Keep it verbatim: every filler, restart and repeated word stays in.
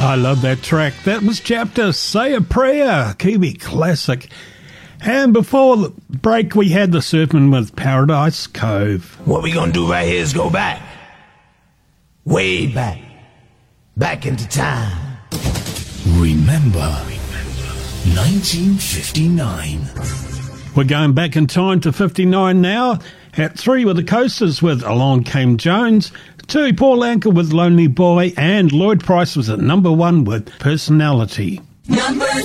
I love that track. That was Chapter Say a Prayer, Kiwi classic. And before the break, we had the Surfman with Paradise Cove. What we gonna do right here is go back. Way back. Back into time. Remember, nineteen fifty-nine. We're going back in time to fifty-nine now. At three were the Coasters with Along Came Jones. Two, Paul Anka with Lonely Boy. And Lloyd Price was at number one with Personality. Number